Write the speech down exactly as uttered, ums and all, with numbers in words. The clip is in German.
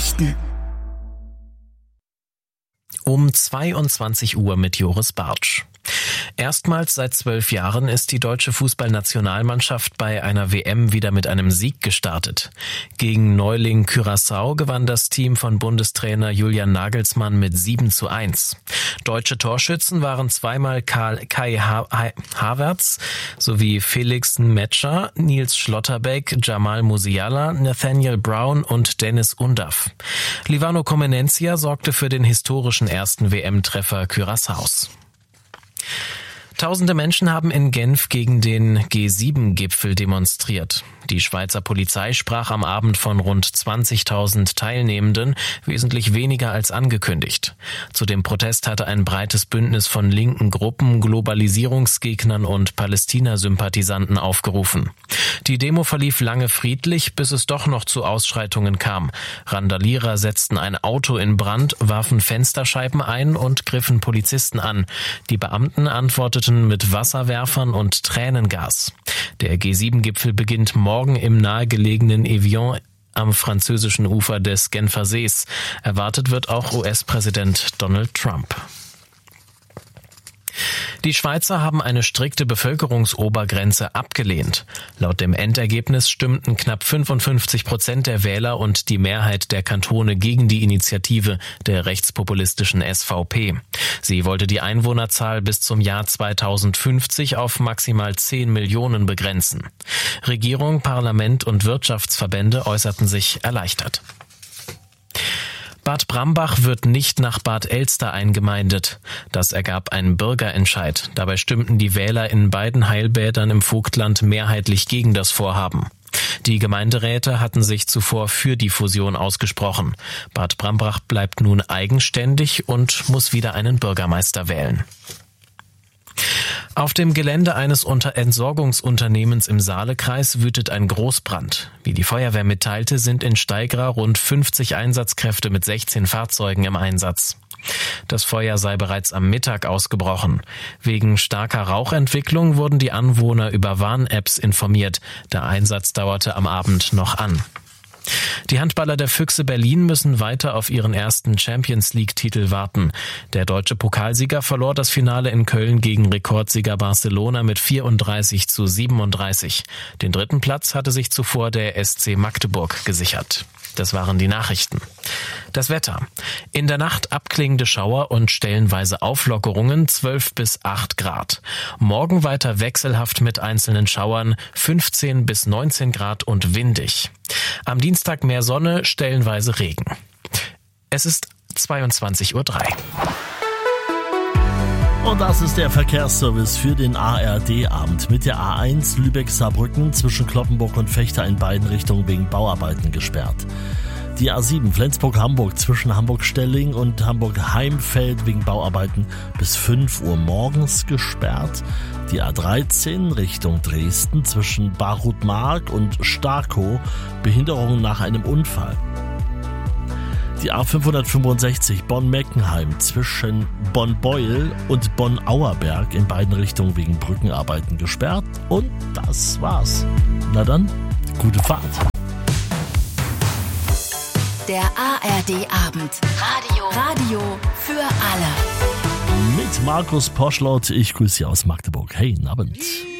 Nachrichten. Um zweiundzwanzig Uhr mit Joris Bartsch. Erstmals seit zwölf Jahren ist die deutsche Fußballnationalmannschaft bei einer W M wieder mit einem Sieg gestartet. Gegen Neuling Curaçao gewann das Team von Bundestrainer Julian Nagelsmann mit sieben zu eins. Deutsche Torschützen waren zweimal Karl, Kai ha- Havertz sowie Felix Metscher, Nils Schlotterbeck, Jamal Musiala, Nathaniel Brown und Dennis Undav. Livano Comenencia sorgte für den historischen ersten W M-Treffer Curaçaos. Tausende Menschen haben in Genf gegen den G sieben Gipfel demonstriert. Die Schweizer Polizei sprach am Abend von rund zwanzigtausend Teilnehmenden, wesentlich weniger als angekündigt. Zu dem Protest hatte ein breites Bündnis von linken Gruppen, Globalisierungsgegnern und Palästina-Sympathisanten aufgerufen. Die Demo verlief lange friedlich, bis es doch noch zu Ausschreitungen kam. Randalierer setzten ein Auto in Brand, warfen Fensterscheiben ein und griffen Polizisten an. Die Beamten antworteten mit Wasserwerfern und Tränengas. Der G sieben Gipfel beginnt morgen im nahegelegenen Evian am französischen Ufer des Genfer Sees. Erwartet wird auch U S-Präsident Donald Trump. Die Schweizer haben eine strikte Bevölkerungsobergrenze abgelehnt. Laut dem Endergebnis stimmten knapp fünfundfünfzig Prozent der Wähler und die Mehrheit der Kantone gegen die Initiative der rechtspopulistischen S V P. Sie wollte die Einwohnerzahl bis zum Jahr zweitausendfünfzig auf maximal zehn Millionen begrenzen. Regierung, Parlament und Wirtschaftsverbände äußerten sich erleichtert. Bad Brambach wird nicht nach Bad Elster eingemeindet. Das ergab ein Bürgerentscheid. Dabei stimmten die Wähler in beiden Heilbädern im Vogtland mehrheitlich gegen das Vorhaben. Die Gemeinderäte hatten sich zuvor für die Fusion ausgesprochen. Bad Brambach bleibt nun eigenständig und muss wieder einen Bürgermeister wählen. Auf dem Gelände eines Entsorgungsunternehmens im Saalekreis wütet ein Großbrand. Wie die Feuerwehr mitteilte, sind in Steigra rund fünfzig Einsatzkräfte mit sechzehn Fahrzeugen im Einsatz. Das Feuer sei bereits am Mittag ausgebrochen. Wegen starker Rauchentwicklung wurden die Anwohner über Warn-Apps informiert. Der Einsatz dauerte am Abend noch an. Die Handballer der Füchse Berlin müssen weiter auf ihren ersten Champions-League-Titel warten. Der deutsche Pokalsieger verlor das Finale in Köln gegen Rekordsieger Barcelona mit vierunddreißig zu siebenunddreißig. Den dritten Platz hatte sich zuvor der S C Magdeburg gesichert. Das waren die Nachrichten. Das Wetter. In der Nacht abklingende Schauer und stellenweise Auflockerungen, zwölf bis acht Grad. Morgen weiter wechselhaft mit einzelnen Schauern, fünfzehn bis neunzehn Grad und windig. Am Dienstag mehr Sonne, stellenweise Regen. Es ist zweiundzwanzig Uhr drei. Und das ist der Verkehrsservice für den A R D-Abend. Mit der A eins Lübeck-Saarbrücken zwischen Cloppenburg und Vechta in beiden Richtungen wegen Bauarbeiten gesperrt. Die A sieben Flensburg-Hamburg zwischen Hamburg-Stelling und Hamburg-Heimfeld wegen Bauarbeiten bis fünf Uhr morgens gesperrt. Die A dreizehn Richtung Dresden zwischen Barutmark und Starkow, Behinderung nach einem Unfall. Die A fünfhundertfünfundsechzig Bonn-Meckenheim zwischen Bonn-Beuel und Bonn-Auerberg in beiden Richtungen wegen Brückenarbeiten gesperrt. Und das war's. Na dann, gute Fahrt. Der A R D-Abend. Radio. Radio für alle. Mit Markus Poschlot. Ich grüße Sie aus Magdeburg. Hey, guten Abend.